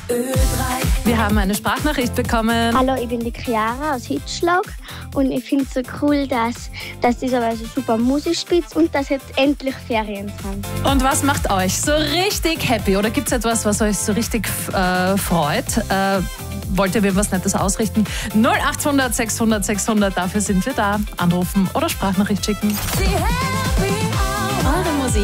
Wir haben eine Sprachnachricht bekommen. Hallo, ich bin die Chiara aus Hitzschlag und ich finde es so cool, dass dieser so super Musik spielt und dass jetzt endlich Ferien sind. Und was macht euch so richtig happy? Oder gibt es etwas, was euch so richtig freut? Wollt ihr mir was Nettes ausrichten? 0800 600 600, dafür sind wir da. Anrufen oder Sprachnachricht schicken. Die Happy